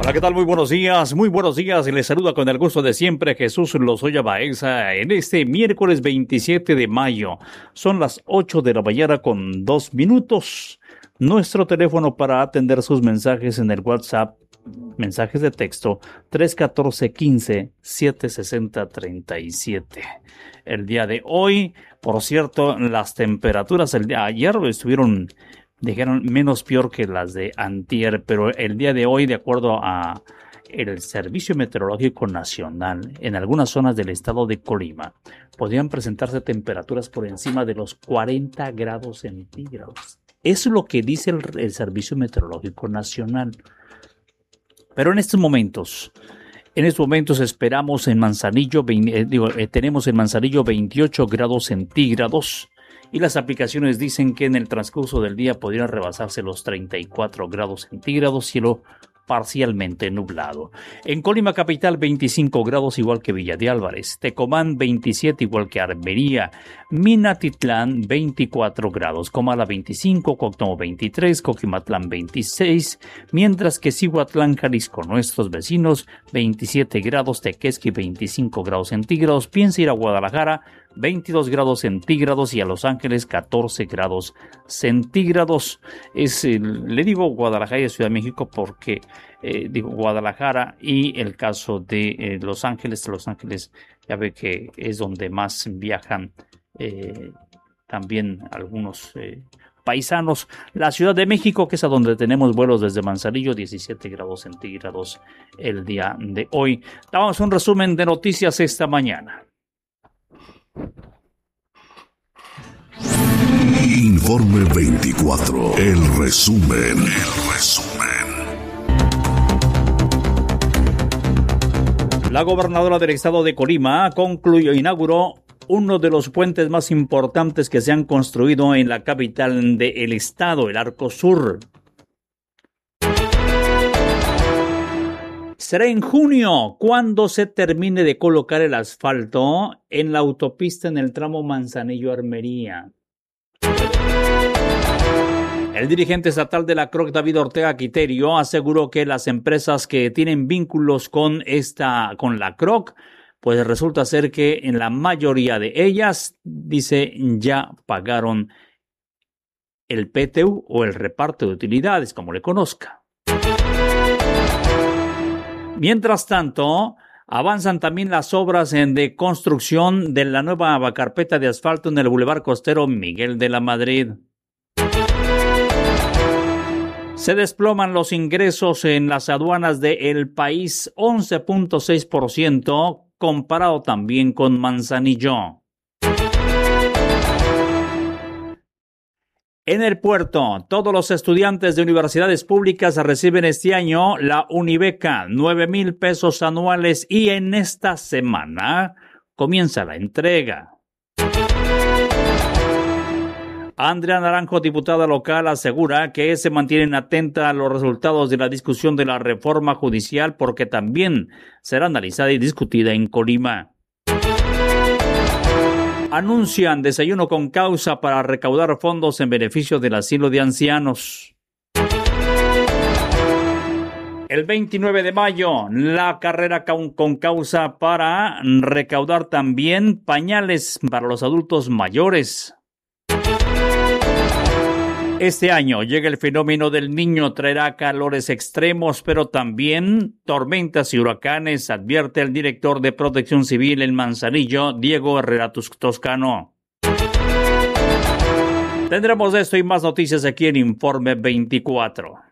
Hola, ¿qué tal? Muy buenos días, y les saluda con el gusto de siempre Jesús Lozoya Baeza en este miércoles 27 de mayo. Son las 8 de la mañana con 2 minutos. Nuestro teléfono para atender sus mensajes en el WhatsApp, mensajes de texto, 314-15-760-37. El día de hoy, por cierto, las temperaturas el día ayer dijeron menos peor que las de antier, pero el día de hoy, de acuerdo a el Servicio Meteorológico Nacional, en algunas zonas del estado de Colima, podrían presentarse temperaturas por encima de los 40 grados centígrados. Eso es lo que dice el Servicio Meteorológico Nacional. Pero en estos momentos esperamos en Manzanillo, tenemos en Manzanillo 28 grados centígrados. Y las aplicaciones dicen que en el transcurso del día podrían rebasarse los 34 grados centígrados, cielo parcialmente nublado. En Colima capital 25 grados igual que Villa de Álvarez, Tecomán 27 igual que Armería, Minatitlán 24 grados, Comala 25, Cuauhtémoc 23, Coquimatlán 26, mientras que Cihuatlán, Jalisco, nuestros vecinos 27 grados, Tequesqui 25 grados centígrados, piensa ir a Guadalajara 22 grados centígrados y a Los Ángeles 14 grados centígrados. Le digo Guadalajara y Ciudad de México porque digo Guadalajara y el caso de Los Ángeles. Los Ángeles ya ve que es donde más viajan también algunos paisanos. La Ciudad de México, que es a donde tenemos vuelos desde Manzanillo, 17 grados centígrados el día de hoy. Damos un resumen de noticias esta mañana. Informe 24. El resumen. La gobernadora del estado de Colima inauguró uno de los puentes más importantes que se han construido en la capital del estado, el Arco Sur. Será en junio cuando se termine de colocar el asfalto en la autopista en el tramo Manzanillo-Armería. El dirigente estatal de la CROC, David Ortega Quiterio, aseguró que las empresas que tienen vínculos con la CROC, pues resulta ser que en la mayoría de ellas, dice, ya pagaron el PTU o el reparto de utilidades, como le conozca. Mientras tanto, avanzan también las obras de construcción de la nueva carpeta de asfalto en el Boulevard Costero Miguel de la Madrid. Se desploman los ingresos en las aduanas del país 11.6%, comparado también con Manzanillo. En el puerto, todos los estudiantes de universidades públicas reciben este año la Unibeca, 9,000 pesos anuales, y en esta semana comienza la entrega. Andrea Naranjo, diputada local, asegura que se mantienen atenta a los resultados de la discusión de la reforma judicial porque también será analizada y discutida en Colima. Anuncian desayuno con causa para recaudar fondos en beneficio del asilo de ancianos. El 29 de mayo, la carrera con causa para recaudar también pañales para los adultos mayores. Este año llega el fenómeno del Niño, traerá calores extremos, pero también tormentas y huracanes, advierte el director de Protección Civil en Manzanillo, Diego Herrera Toscano. Tendremos esto y más noticias aquí en Informe 24.